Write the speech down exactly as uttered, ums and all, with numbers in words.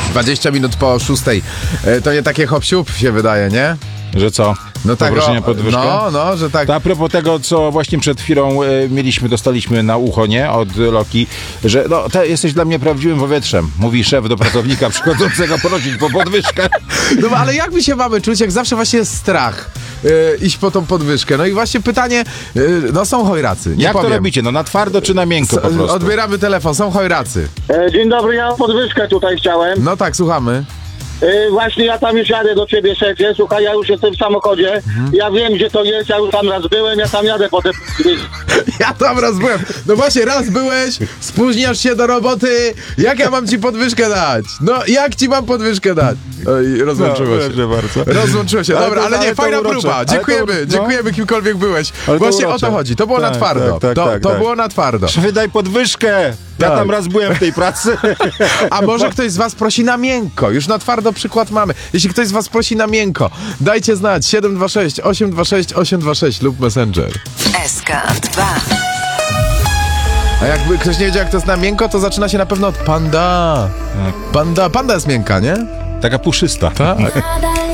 dwadzieścia minut po szóstej. E, to nie takie hop-siup się wydaje, nie? Że co? No tak, Poproszenia podwyżkę? No, no, że tak. To a propos tego, co właśnie przed chwilą e, mieliśmy, dostaliśmy na ucho, nie? Od Loki, że no, ty jesteś dla mnie prawdziwym powietrzem, mówi szef do pracownika przychodzącego prosić po podwyżkę. No ale jak my się mamy czuć, jak zawsze właśnie jest strach yy, iść po tą podwyżkę? No i właśnie pytanie, yy, no są chojracy, nie Jak powiem. to robicie? No na twardo czy na miękko po prostu? Odbieramy telefon, są chojracy. E, Dzień dobry, ja podwyżkę tutaj chciałem. No tak, słuchamy. E, Właśnie ja tam już jadę do ciebie, szefie. Słuchaj, ja już jestem w samochodzie. Mhm. Ja wiem, gdzie to jest, ja już tam raz byłem, ja tam jadę po te... Ja tam raz byłem. No właśnie, raz byłeś, spóźniasz się do roboty. Jak ja mam ci podwyżkę dać? No, jak ci mam podwyżkę dać? Oj, rozłączyło No, się. proszę bardzo. Rozłączyło się. Ale Dobra, to- ale ale nie, to fajna urocze. próba. Ale to Dziękujemy, uro- no. dziękujemy kimkolwiek byłeś. Ale to Właśnie o urocze. to chodzi. To było na Tak, twardo. tak, tak, to tak, to tak. było na twardo. Szefie, daj podwyżkę! Ja Tak. tam raz byłem w tej pracy. A może ktoś z was prosi na miękko? Już na twardo przykład mamy. Jeśli ktoś z was prosi na miękko, dajcie znać siedem dwa sześć, osiem dwa sześć, osiem dwa sześć lub Messenger. S K dwa. A jakby ktoś nie wiedział, jak to jest na miękko, to zaczyna się na pewno od panda. Panda, panda jest miękka, nie? Taka puszysta. Tak. Nada